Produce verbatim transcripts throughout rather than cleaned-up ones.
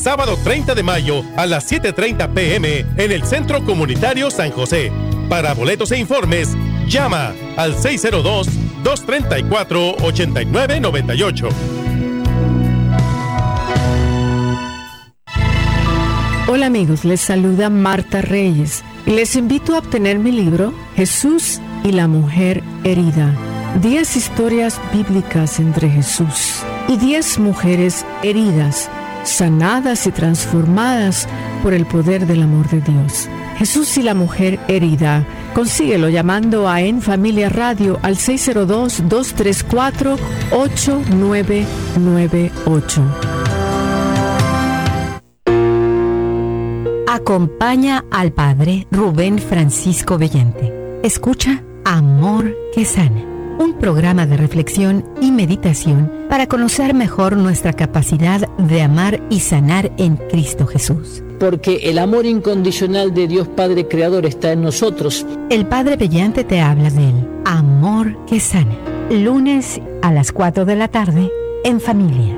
sábado treinta de mayo a las siete treinta p m en el Centro Comunitario San José. Para boletos e informes, llama al seis cero dos, dos tres cuatro, ocho nueve nueve ocho. Hola amigos, les saluda Marta Reyes y les invito a obtener mi libro Jesús y la mujer herida. Diez historias bíblicas entre Jesús y diez mujeres heridas, sanadas y transformadas por el poder del amor de Dios. Jesús y la mujer herida. Consíguelo llamando a En Familia Radio al seis cero dos, dos tres cuatro, ocho nueve nueve ocho. Acompaña al Padre Rubén Francisco Bellante. Escucha Amor que Sana, un programa de reflexión y meditación para conocer mejor nuestra capacidad de amar y sanar en Cristo Jesús. Porque el amor incondicional de Dios Padre Creador está en nosotros. El Padre Bellante te habla del Amor que Sana. Lunes a las cuatro de la tarde en familia.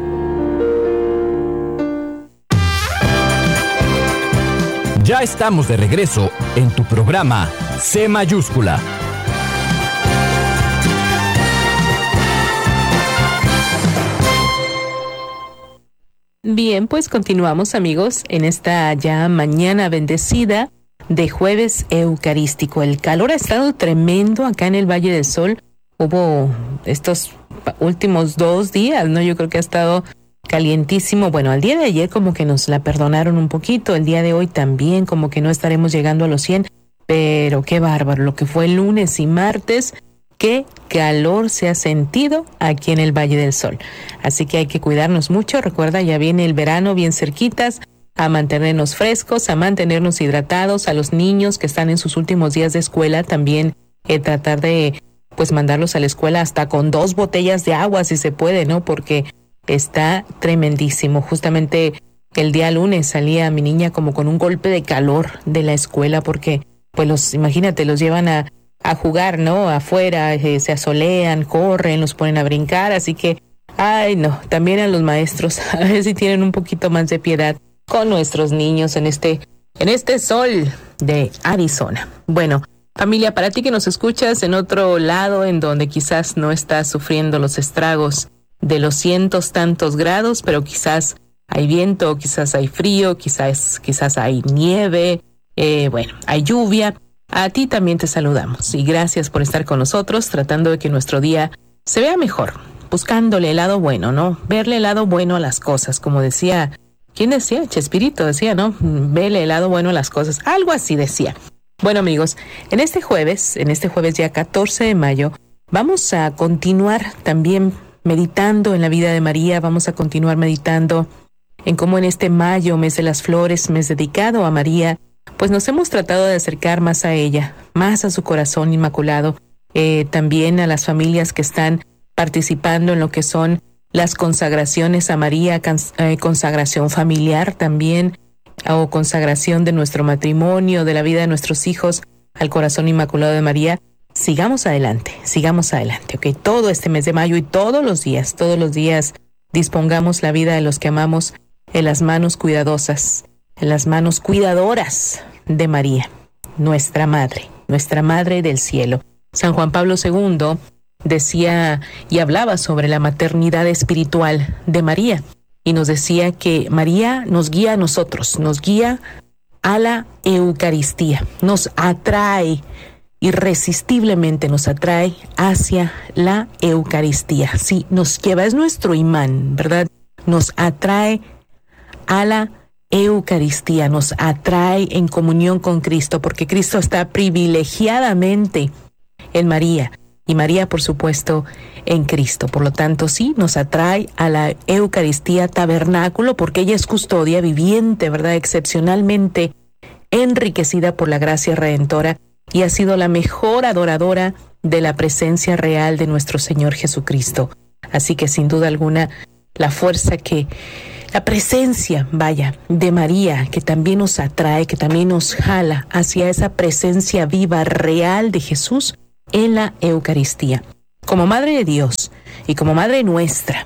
Ya estamos de regreso en tu programa C Mayúscula. Bien, pues continuamos amigos en esta ya mañana bendecida de jueves eucarístico. El calor ha estado tremendo acá en el Valle del Sol. Hubo estos últimos dos días, ¿no? Yo creo que ha estado calientísimo. Bueno, al día de ayer como que nos la perdonaron un poquito. El día de hoy también como que no estaremos llegando a los cien. Pero qué bárbaro, lo que fue lunes y martes. Qué calor se ha sentido aquí en el Valle del Sol. Así que hay que cuidarnos mucho. Recuerda, ya viene el verano bien cerquitas, a mantenernos frescos, a mantenernos hidratados, a los niños que están en sus últimos días de escuela, también eh, tratar de pues mandarlos a la escuela hasta con dos botellas de agua si se puede, ¿no? Porque está tremendísimo. Justamente el día lunes salía mi niña como con un golpe de calor de la escuela porque, pues los, imagínate, los llevan a a jugar, ¿no? Afuera, eh, se asolean, corren, los ponen a brincar, así que, ay, no, también a los maestros, a ver si tienen un poquito más de piedad con nuestros niños en este, en este sol de Arizona. Bueno, familia, para ti que nos escuchas en otro lado, en donde quizás no estás sufriendo los estragos de los cientos tantos grados, pero quizás hay viento, quizás hay frío, quizás, quizás hay nieve, eh, bueno, hay lluvia. A ti también te saludamos y gracias por estar con nosotros tratando de que nuestro día se vea mejor, buscándole el lado bueno, ¿no? Verle el lado bueno a las cosas, como decía, ¿quién decía? Chespirito decía, ¿no? Vele el lado bueno a las cosas, algo así decía. Bueno amigos, en este jueves, en este jueves ya catorce de mayo, vamos a continuar también meditando en la vida de María, vamos a continuar meditando en cómo en este mayo, mes de las flores, mes dedicado a María, pues nos hemos tratado de acercar más a ella, más a su corazón inmaculado, eh, también a las familias que están participando en lo que son las consagraciones a María, cons- eh, consagración familiar también, o consagración de nuestro matrimonio, de la vida de nuestros hijos al corazón inmaculado de María. Sigamos adelante, sigamos adelante, ¿ok? Todo este mes de mayo y todos los días, todos los días dispongamos la vida de los que amamos en las manos cuidadosas, en las manos cuidadoras de María, nuestra Madre, nuestra Madre del Cielo. San Juan Pablo segundo decía y hablaba sobre la maternidad espiritual de María y nos decía que María nos guía a nosotros, nos guía a la Eucaristía, nos atrae irresistiblemente, nos atrae hacia la Eucaristía. Sí, nos lleva, es nuestro imán, ¿verdad? Nos atrae a la Eucaristía, nos atrae en comunión con Cristo, porque Cristo está privilegiadamente en María y María, por supuesto, en Cristo. Por lo tanto, sí, nos atrae a la Eucaristía tabernáculo, porque ella es custodia viviente, ¿verdad? Excepcionalmente enriquecida por la gracia redentora y ha sido la mejor adoradora de la presencia real de nuestro Señor Jesucristo. Así que, sin duda alguna, la fuerza que La presencia, vaya, de María, que también nos atrae, que también nos jala hacia esa presencia viva, real de Jesús en la Eucaristía. Como Madre de Dios y como Madre nuestra,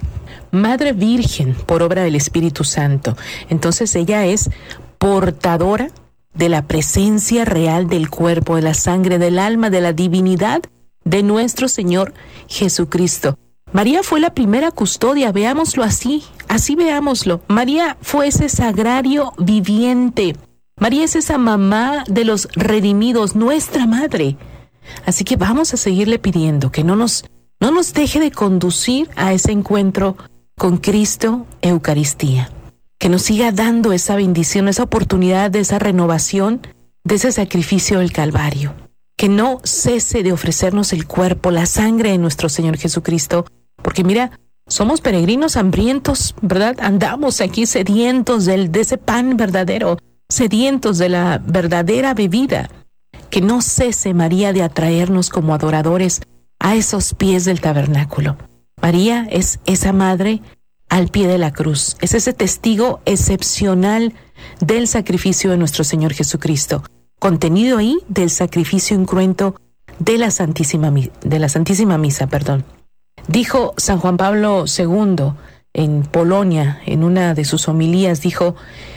Madre Virgen por obra del Espíritu Santo. Entonces ella es portadora de la presencia real del cuerpo, de la sangre, del alma, de la divinidad de nuestro Señor Jesucristo. María fue la primera custodia, veámoslo así, así veámoslo. María fue ese sagrario viviente. María es esa mamá de los redimidos, nuestra madre. Así que vamos a seguirle pidiendo que no nos, no nos deje de conducir a ese encuentro con Cristo, Eucaristía. Que nos siga dando esa bendición, esa oportunidad de esa renovación, de ese sacrificio del Calvario. Que no cese de ofrecernos el cuerpo, la sangre de nuestro Señor Jesucristo. Porque mira, somos peregrinos hambrientos, ¿verdad? Andamos aquí sedientos del, de ese pan verdadero, sedientos de la verdadera bebida. Que no cese María de atraernos como adoradores a esos pies del tabernáculo. María es esa madre al pie de la cruz, es ese testigo excepcional del sacrificio de nuestro Señor Jesucristo, contenido ahí del sacrificio incruento de la Santísima, de la Santísima Misa, perdón. Dijo San Juan Pablo segundo en Polonia, en una de sus homilías, dijo: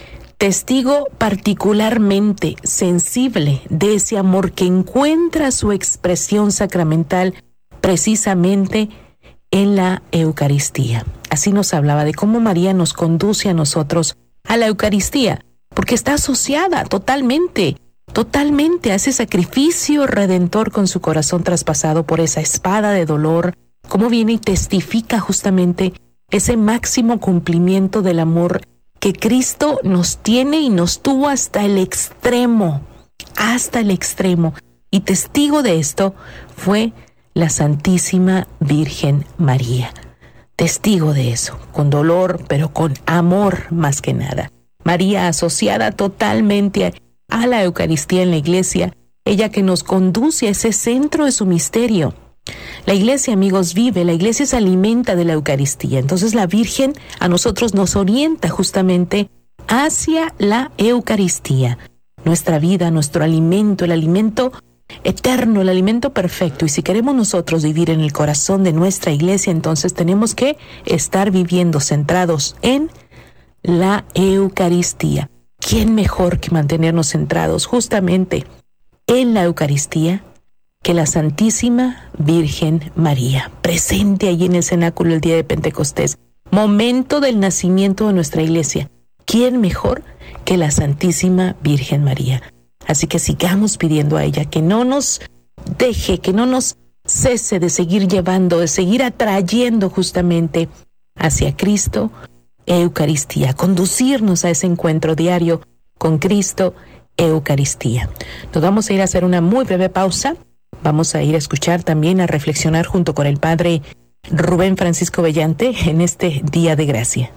testigo particularmente sensible de ese amor que encuentra su expresión sacramental precisamente en la Eucaristía. Así nos hablaba de cómo María nos conduce a nosotros a la Eucaristía, porque está asociada totalmente, totalmente a ese sacrificio redentor con su corazón traspasado por esa espada de dolor, cómo viene y testifica justamente ese máximo cumplimiento del amor que Cristo nos tiene y nos tuvo hasta el extremo, hasta el extremo. Y testigo de esto fue la Santísima Virgen María. Testigo de eso, con dolor, pero con amor más que nada. María asociada totalmente a la Eucaristía en la Iglesia, ella que nos conduce a ese centro de su misterio. La Iglesia, amigos, vive, la Iglesia se alimenta de la Eucaristía. Entonces la Virgen a nosotros nos orienta justamente hacia la Eucaristía. Nuestra vida, nuestro alimento, el alimento eterno, el alimento perfecto. Y si queremos nosotros vivir en el corazón de nuestra Iglesia, entonces tenemos que estar viviendo centrados en la Eucaristía. ¿Quién mejor que mantenernos centrados justamente en la Eucaristía que la Santísima Virgen María, presente allí en el cenáculo el día de Pentecostés, momento del nacimiento de nuestra Iglesia? ¿Quién mejor que la Santísima Virgen María? Así que sigamos pidiendo a ella que no nos deje, que no nos cese de seguir llevando, de seguir atrayendo justamente hacia Cristo, Eucaristía, conducirnos a ese encuentro diario con Cristo, Eucaristía. Nos vamos a ir a hacer una muy breve pausa. Vamos a ir a escuchar también, a reflexionar junto con el Padre Rubén Francisco Bellante en este Día de Gracia.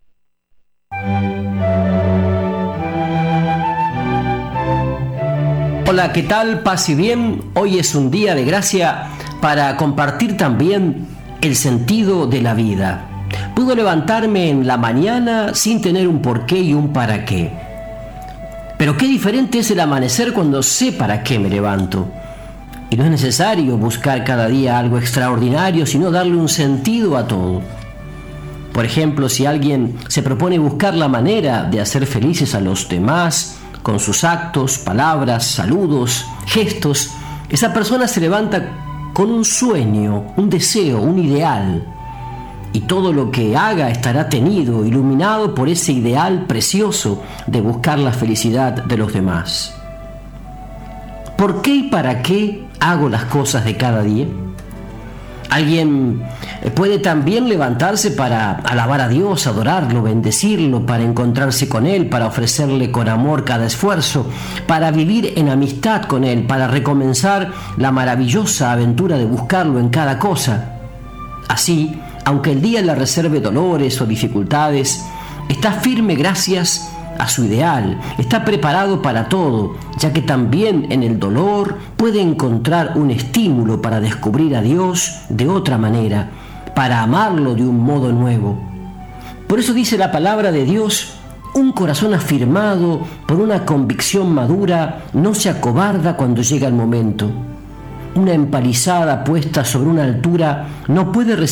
Hola, ¿qué tal? Paz y bien. Hoy es un día de gracia para compartir también el sentido de la vida. Puedo levantarme en la mañana sin tener un porqué y un para qué. Pero qué diferente es el amanecer cuando sé para qué me levanto. Y no es necesario buscar cada día algo extraordinario, sino darle un sentido a todo. Por ejemplo, si alguien se propone buscar la manera de hacer felices a los demás, con sus actos, palabras, saludos, gestos, esa persona se levanta con un sueño, un deseo, un ideal. Y todo lo que haga estará tenido, iluminado por ese ideal precioso de buscar la felicidad de los demás. ¿Por qué y para qué hago las cosas de cada día? Alguien puede también levantarse para alabar a Dios, adorarlo, bendecirlo, para encontrarse con Él, para ofrecerle con amor cada esfuerzo, para vivir en amistad con Él, para recomenzar la maravillosa aventura de buscarlo en cada cosa. Así, aunque el día le reserve dolores o dificultades, está firme gracias a su ideal, está preparado para todo, ya que también en el dolor puede encontrar un estímulo para descubrir a Dios de otra manera, para amarlo de un modo nuevo. Por eso dice la palabra de Dios: un corazón afirmado por una convicción madura no se acobarda cuando llega el momento. Una empalizada puesta sobre una altura no puede resistir